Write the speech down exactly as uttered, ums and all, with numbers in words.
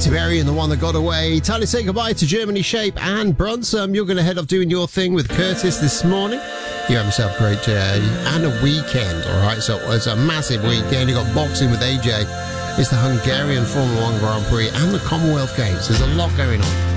Katy Perry and The One That Got Away. Time to say goodbye to Germany Shape and Brunsum. You're going to head off doing your thing with Curtis this morning. You have yourself a great day and a weekend, all right? So it's a massive weekend. You've got boxing with A J. It's the Hungarian Formula One Grand Prix and the Commonwealth Games. There's a lot going on.